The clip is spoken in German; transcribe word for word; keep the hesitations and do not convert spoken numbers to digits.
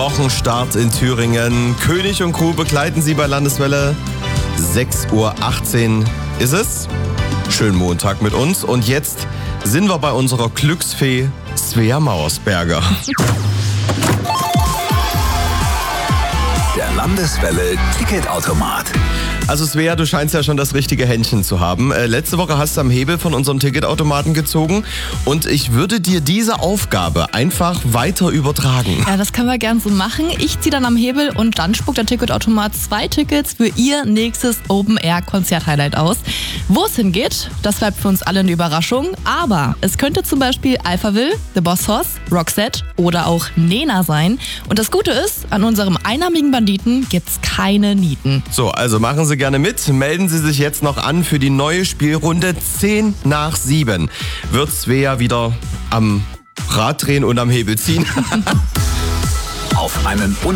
Wochenstart in Thüringen. König und Crew begleiten Sie bei Landeswelle. sechs Uhr achtzehn ist es. Schönen Montag mit uns. Und jetzt sind wir bei unserer Glücksfee Svea Mauersberger. Der Landeswelle Ticketautomat. Also Svea, du scheinst ja schon das richtige Händchen zu haben. Äh, letzte Woche hast du am Hebel von unserem Ticketautomaten gezogen und ich würde dir diese Aufgabe einfach weiter übertragen. Ja, das können wir gern so machen. Ich ziehe dann am Hebel und dann spuckt der Ticketautomat zwei Tickets für ihr nächstes Open-Air-Konzert-Highlight aus. Wo es hingeht, das bleibt für uns alle eine Überraschung. Aber es könnte zum Beispiel Alphaville, The Boss Hoss, Roxette oder auch Nena sein. Und das Gute ist, an unserem einarmigen Banditen gibt's keine Nieten. So, also machen Sie gerne mit. Melden Sie sich jetzt noch an für die neue Spielrunde. zehn nach sieben wird Svea wieder am Rad drehen und am Hebel ziehen. Auf einen